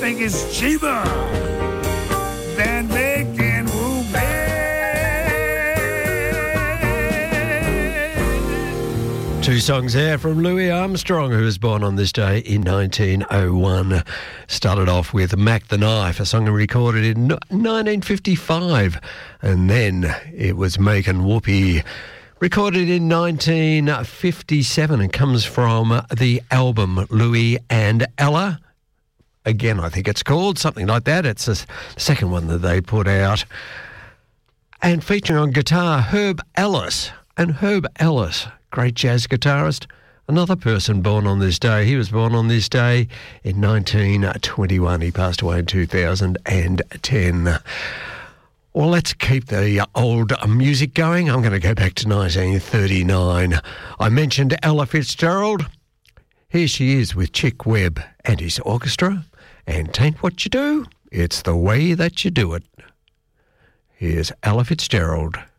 think it's cheaper than making ruby. Two songs there from Louis Armstrong, who was born on this day in 1901. Started off with Mac the Knife, a song recorded in 1955. And then it was Makin' Whoopee, recorded in 1957, and comes from the album Louis and Ella. Again, I think it's called something like that. It's the second one that they put out. And featuring on guitar, Herb Ellis. And Herb Ellis, great jazz guitarist, another person born on this day. He was born on this day in 1921. He passed away in 2010. Well, let's keep the old music going. I'm going to go back to 1939. I mentioned Ella Fitzgerald. Here she is with Chick Webb and his orchestra. And 'tain't what you do, it's the way that you do it. Here's Ella Fitzgerald.